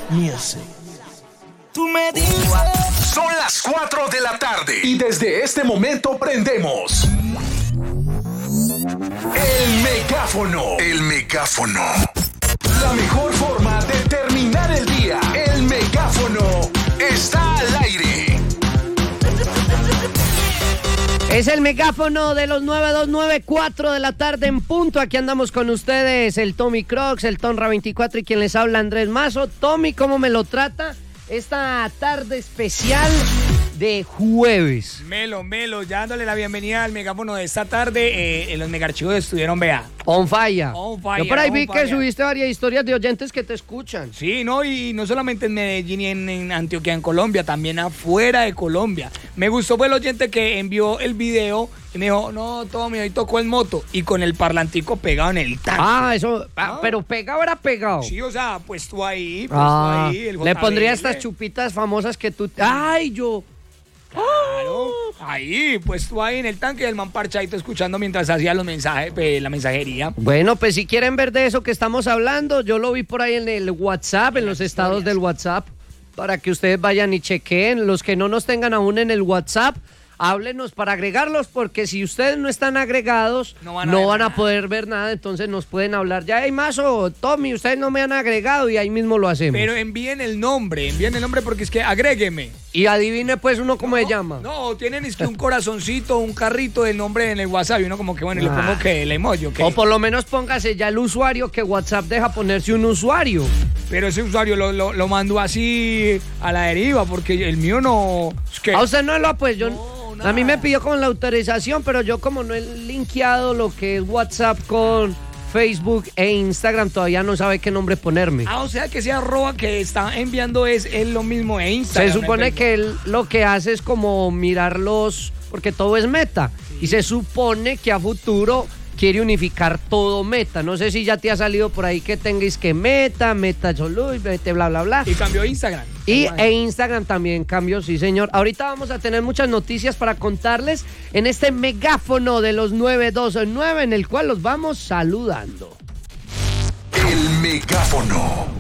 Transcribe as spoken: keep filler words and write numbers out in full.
Music. Tú me dices. Son las cuatro de la tarde y desde este momento prendemos el megáfono. El megáfono. La mejor forma de terminar el día. El megáfono está al aire. Es el megáfono de los nueve dos nueve, cuatro de la tarde en punto. Aquí andamos con ustedes, el Tommy Crocs, el Tonra veinticuatro y quien les habla, Andrés Mazo. Tommy, ¿cómo me lo trata esta tarde especial de jueves? Melo, Melo, ya dándole la bienvenida al megáfono de esta tarde. Eh, los megarchivos estuvieron, vea. On fire. On fire. Yo por ahí vi fire. que subiste varias historias de oyentes que te escuchan. Sí, no, y no solamente en Medellín y en, en Antioquia, en Colombia, también afuera de Colombia. Me gustó fue el oyente que envió el video y me dijo, no, Tommy, hoy tocó en moto y con el parlantico pegado en el tanque. Ah, eso, Ah. pero pegado era pegado. Sí, o sea, puesto ahí, puesto Ah, ahí. El le J B L. pondría estas chupitas famosas que tú... ¡Ay, yo! Claro, ahí, puesto ahí en el tanque del man parchadito escuchando mientras hacía los mensajes, eh, la mensajería. Bueno, pues si quieren ver de eso que estamos hablando, yo lo vi por ahí en el WhatsApp, en los estados del WhatsApp, para que ustedes vayan y chequeen. Los que no nos tengan aún en el WhatsApp, háblenos para agregarlos, porque si ustedes no están agregados, No van a no ver van a nada. poder ver nada, entonces nos pueden hablar. Ya hay más o Tommy, ustedes no me han agregado y ahí mismo lo hacemos. Pero envíen el nombre, envíen el nombre porque es que agrégueme. Y adivine pues uno cómo se No, llama. No, tienen es que un corazoncito, un carrito del nombre en el WhatsApp y uno como que bueno, y le Ah. pongo que el emoji, ¿ok? O por lo menos póngase ya el usuario, que WhatsApp deja ponerse un usuario. Pero ese usuario lo, lo, lo mandó así a la deriva porque el mío no... Es que... A usted no lo, pues yo... No, a mí nada. me pidió con la autorización, pero yo como no he linkeado lo que es WhatsApp con Facebook e Instagram, todavía no sabe qué nombre ponerme. Ah, o sea que ese arroba que está enviando es, es lo mismo de Instagram. Se supone en que él lo que hace es como mirar los... porque todo es Meta. Y se supone que a futuro quiere unificar todo Meta. No sé si ya te ha salido por ahí que tengáis que Meta, Meta Solo, vete, bla, bla, bla. Y cambió Instagram. Y e Instagram también cambió, sí señor. Ahorita vamos a tener muchas noticias para contarles en este megáfono de los nueve dos nueve en el cual los vamos saludando. El megáfono.